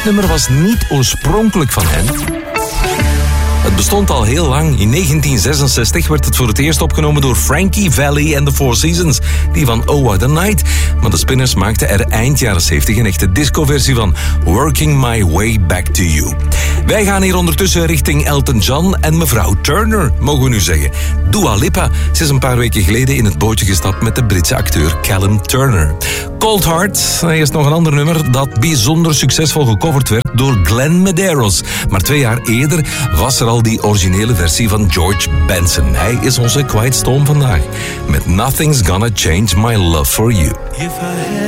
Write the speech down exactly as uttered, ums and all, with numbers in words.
Dit nummer was niet oorspronkelijk van hen. Het bestond al heel lang. In negentien zesenzestig werd het voor het eerst opgenomen door Frankie Valli en The Four Seasons. Die van Oh What a Night. Maar de Spinners maakten er eind jaren zeventig een echte disco-versie van Working My Way Back to You. Wij gaan hier ondertussen richting Elton John en mevrouw Turner, mogen we nu zeggen. Dua Lipa. Ze is een paar weken geleden in het bootje gestapt met de Britse acteur Callum Turner. Cold Heart, eerst nog een ander nummer dat bijzonder succesvol gecoverd werd door Glenn Medeiros. Maar twee jaar eerder was er al die originele versie van George Benson. Hij is onze Quiet Storm vandaag met Nothing's Gonna Change My Love for You.